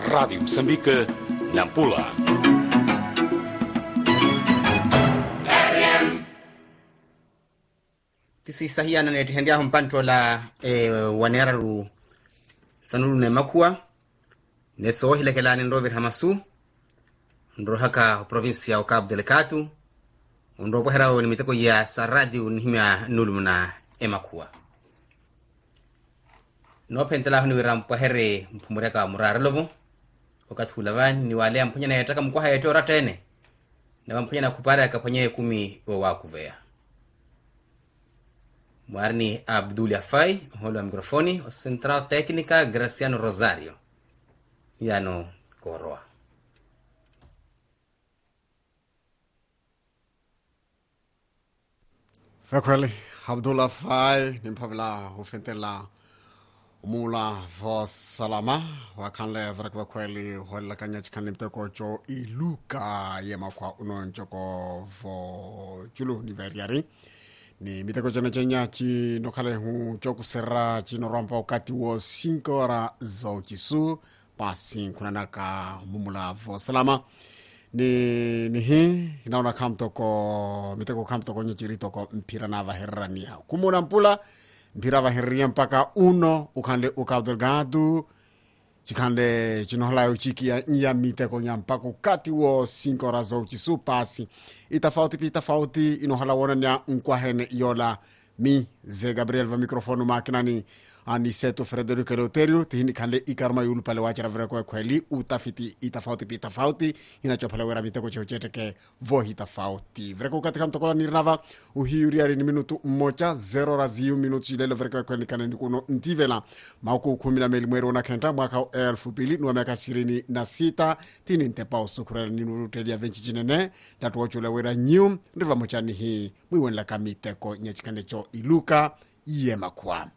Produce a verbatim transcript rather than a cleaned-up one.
Rádio Moçambique, Nampula. Tisi sahiana na etihendia mpanto la e, waneraru sanuru ne makua ne so hile kelani ndovi hamasu ndo haka provinsi ya Cabo Delgado ndo bohera ni miteko ya saradi nihimya nulumna emakua no pentela hunu rampo here mpumureka murara lovo wakati hulavan ni wale ampunya na yataka mkwaha yatora tene na ampunya na kupara akaponye kumi wa kuvea Muarni Abdul Afai, holo mikrofoni, o Central Técnica Graciano Rosario. Yano Koroa. Fakweli, Abdul Afai, nimpabla hufentela umula vo salama, wakanle vrakwa kweli, hola kanya chikani mteko cho iluka yema kwa unonchoko vo chulu niveriari. Ni miteko chana chenya chi nokale hu choku sera chi norompa wakati wo cinco hora zo chisu pasi kuna naka mumula vo salama ni ni hi inaona kamtoko miteko kamtoko nyechiri toko mpira na vaherania kumuna mpula mpira vaheria mpaka uno ukande Cabo Delgado chikande chinohala uchiki ya nya miteko nyampako kati wo cinco hora zo chisu pasi itafauti pita fauti inohala wona nya nkwahene yola mi ze Gabriel va microfono makinani ani seto Frederico Eleuterio tihini kande ikarma yulu pale wachara vre kwa kweli utafiti itafauti pita fauti inachopala wera miteko chochete ke vohi tafauti vreko katika mtokola nirnava uhiuri ari ni minutu moja zero raziu minutu ilele vreko kwa nikane nikuno ntivela mauku kumi na meli mwero na kenta mwaka elfu pili nuwa miaka ishirini na sita tini ntepa usukurele ninuruteli ya venchi chinene datu wachula wera nyium ndiva mochani hii mwiwenla kamiteko nyechikane cho iluka yema kwa